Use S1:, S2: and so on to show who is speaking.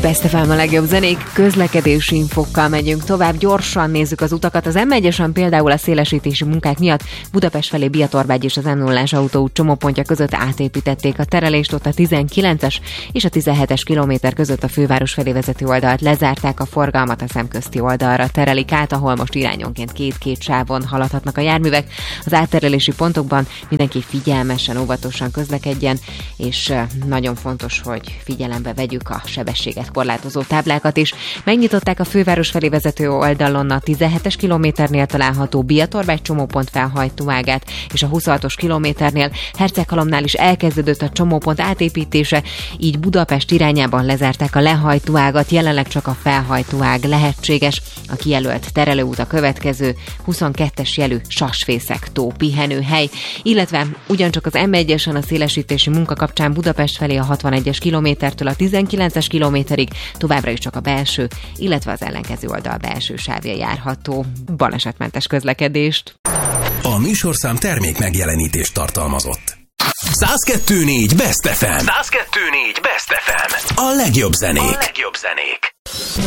S1: Best FM a legjobb zenék, közlekedési infokkal megyünk tovább, gyorsan nézzük az utakat. Az M1-esen például a szélesítési munkák miatt Budapest felé Biatorbágy és az M0-as autóút csomópontja között átépítették a terelést, ott a 19-es és a 17-es kilométer között a főváros felé vezető oldalt lezárták, a forgalmat a szemközti oldalra terelik át, ahol most irányonként két sávon haladhatnak a járművek. Az átterelési pontokban mindenki figyelmesen, óvatosan közlekedjen, és nagyon fontos, hogy figyelembe vegyük a sebességet korlátozó táblákat is. Megnyitották a főváros felé vezető oldalon a 17-es kilométernél található Biatorbágy csomópont felhajtóágát, és a 26-os kilométernél Herceghalomnál is elkezdődött a csomópont átépítése, így Budapest irányában lezárták a lehajtóágat, jelenleg csak a felhajtóág lehetséges. A kijelölt terelőút a következő 22-es jelű Sasfészek-tó pihenőhely, illetve ugyancsak az M1-esen a szélesítési munka kapcsán Budapest felé a 61-es kilométertől a 19-es kilométerig továbbra is csak a belső, illetve az ellenkező oldal belső sávja járható. Balesetmentes közlekedést.
S2: A műsorszám termék megjelenítést tartalmazott. 102.4 Best FM. 102.4 Best FM. A legjobb zenék.